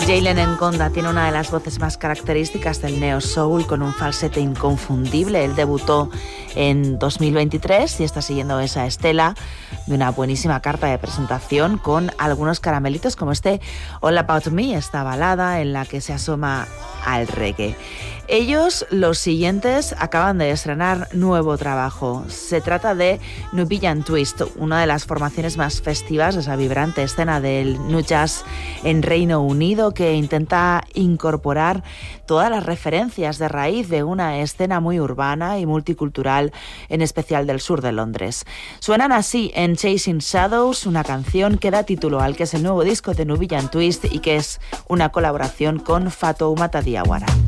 Jalen Nkonda tiene una de las voces más características del neo soul, con un falsete inconfundible. Él debutó en 2023 y está siguiendo esa estela de una buenísima carta de presentación con algunos caramelitos como este All About Me, esta balada en la que se asoma al reggae. Ellos, los siguientes, acaban de estrenar nuevo trabajo. Se trata de Nubian Twist, una de las formaciones más festivas de esa vibrante escena del nu jazz en Reino Unido, que intenta incorporar todas las referencias de raíz de una escena muy urbana y multicultural, en especial del sur de Londres. Suenan así en Chasing Shadows, una canción que da título al que es el nuevo disco de Nubian Twist y que es una colaboración con Fatoumata Diawara.